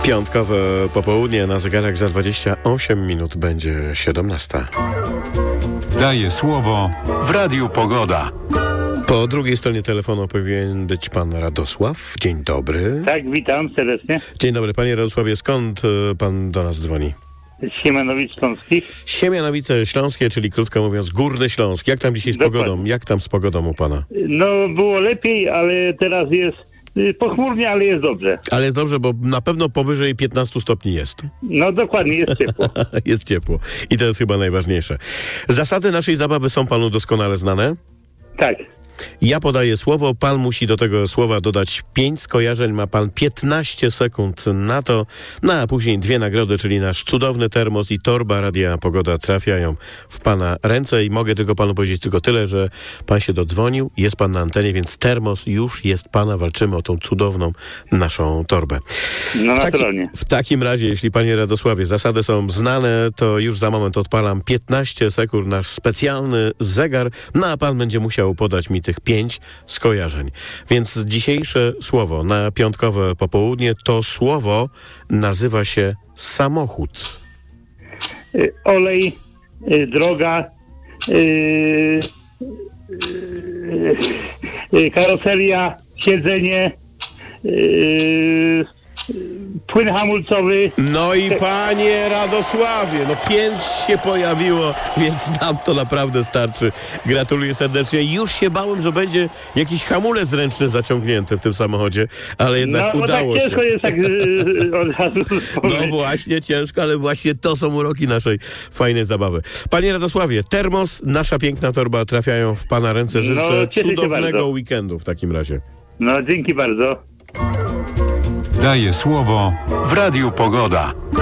Piątkowe popołudnie, na zegarach za 28 minut będzie 17. Daje słowo w Radiu Pogoda. Po drugiej stronie telefonu powinien być pan Radosław. Dzień dobry. Tak, witam serdecznie. Dzień dobry, panie Radosławie. Skąd pan do nas dzwoni? Z Siemianowic Śląskich. Siemianowice Śląskie, czyli krótko mówiąc Górny Śląsk. Jak tam dzisiaj z pogodą? Jak tam z pogodą u pana? No, było lepiej, ale teraz jest pochmurnie, ale jest dobrze. Ale jest dobrze, bo na pewno powyżej 15 stopni jest. No dokładnie, jest ciepło. Jest ciepło. I to jest chyba najważniejsze. Zasady naszej zabawy są panu doskonale znane. Tak. Ja podaję słowo, pan musi do tego słowa dodać 5 skojarzeń, ma pan 15 sekund na to, a później 2 nagrody, czyli nasz cudowny termos i torba Radia Pogoda trafiają w pana ręce i mogę tylko panu powiedzieć tylko tyle, że pan się dodzwonił, jest pan na antenie, więc termos już jest pana, walczymy o tą cudowną naszą torbę. No naturalnie. W takim razie, jeśli panie Radosławie, zasady są znane, to już za moment odpalam 15 sekund, nasz specjalny zegar, a pan będzie musiał podać mi tych 5 skojarzeń. Więc dzisiejsze słowo na piątkowe popołudnie, to słowo nazywa się samochód. Olej, droga, karoseria, siedzenie, płyn hamulcowy. No i panie Radosławie, 5 się pojawiło, więc nam to naprawdę starczy. Gratuluję serdecznie. Już się bałem, że będzie jakiś hamulec ręczny zaciągnięty w tym samochodzie, ale jednak udało tak się. ciężko jest tak od razu No właśnie, ciężko, ale właśnie to są uroki naszej fajnej zabawy. Panie Radosławie, termos, nasza piękna torba trafiają w pana ręce. Życzę cudownego weekendu w takim razie. No, dzięki bardzo. Daje słowo w Radiu Pogoda.